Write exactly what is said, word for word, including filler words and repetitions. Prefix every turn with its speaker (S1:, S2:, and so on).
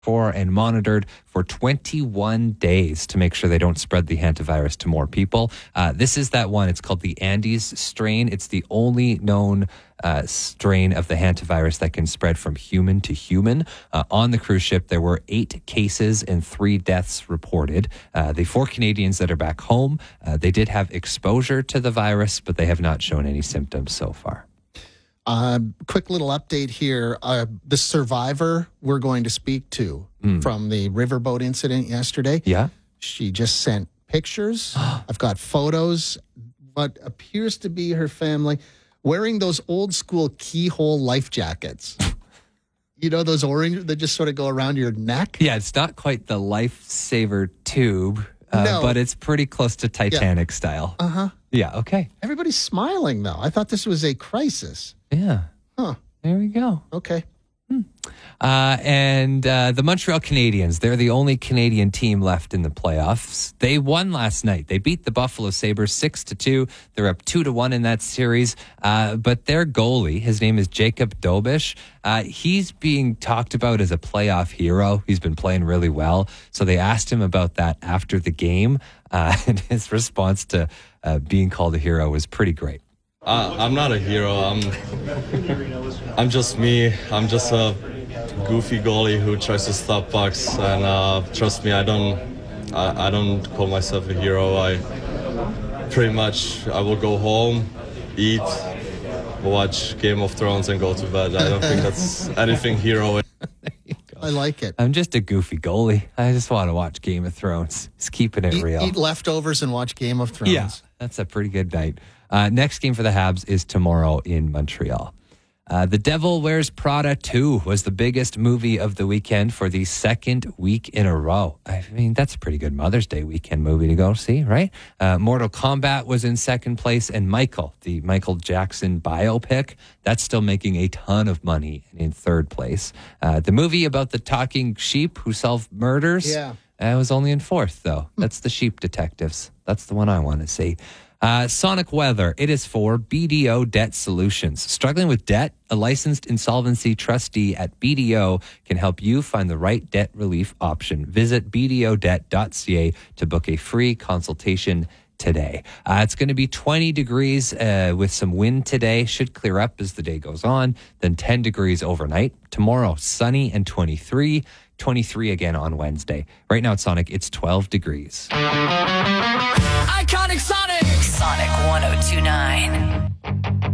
S1: for and monitored for twenty-one days to make sure they don't spread the hantavirus to more people. Uh, this is that one. It's called the Andes strain. It's the only known uh, strain of the hantavirus that can spread from human to human. Uh, on the cruise ship, there were eight cases and three deaths reported. Uh, the four Canadians that are back home, uh, they did have exposure to the virus, but they have not shown any symptoms so far.
S2: Uh, quick little update here. Uh, the survivor we're going to speak to mm. from the riverboat incident yesterday.
S1: Yeah.
S2: She just sent pictures. I've got photos. What appears to be her family wearing those old school keyhole life jackets. You know, those orange that just sort of go around your neck?
S1: Yeah, it's not quite the lifesaver tube, uh,
S2: no.
S1: but it's pretty close to Titanic
S2: yeah.
S1: style.
S2: Uh-huh.
S1: Yeah, okay.
S2: Everybody's smiling, though. I thought this was a crisis.
S1: Yeah.
S2: Huh.
S1: There we go.
S2: Okay.
S1: Hmm. Uh, and uh, the Montreal Canadiens, they're the only Canadian team left in the playoffs. They won last night. They beat the Buffalo Sabres six to two. They're up two to one in that series. Uh, but their goalie, his name is Jacob Dobish, uh, he's being talked about as a playoff hero. He's been playing really well. So they asked him about that after the game. Uh, and his response to uh, being called a hero was pretty great.
S3: Uh, I'm not a hero. I'm I'm just me. I'm just a goofy goalie who tries to stop pucks. And uh, trust me, I don't I, I don't call myself a hero. I pretty much I will go home, eat, watch Game of Thrones, and go to bed. I don't think that's anything hero.
S2: I like it.
S1: I'm just a goofy goalie. I just want to watch Game of Thrones. Just keeping it
S2: eat,
S1: real.
S2: Eat leftovers and watch Game of Thrones.
S1: Yeah, that's a pretty good night. Uh, next game for the Habs is tomorrow in Montreal. Uh, The Devil Wears Prada two was the biggest movie of the weekend for the second week in a row. I mean, that's a pretty good Mother's Day weekend movie to go see, right? Uh, Mortal Kombat was in second place, and Michael, the Michael Jackson biopic, that's still making a ton of money in third place. Uh, the movie about the talking sheep who solve murders,
S2: yeah.
S1: uh, was only in fourth, though. That's The Sheep Detectives. That's the one I want to see. Uh, Sonic Weather, it is for B D O Debt Solutions. Struggling with debt? A licensed insolvency trustee at B D O can help you find the right debt relief option. Visit b d o debt dot c a to book a free consultation today. Uh, it's going to be twenty degrees uh, with some wind today. Should clear up as the day goes on. Then ten degrees overnight. Tomorrow, sunny and twenty-three. twenty-three again on Wednesday. Right now at Sonic, it's twelve degrees.
S4: Iconic Sonic! Sonic one oh two nine.